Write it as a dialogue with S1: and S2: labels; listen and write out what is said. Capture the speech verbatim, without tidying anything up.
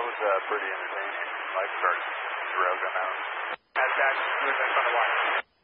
S1: was uh, pretty entertaining. Lifeguards drug them out.
S2: That's actually in front of watch.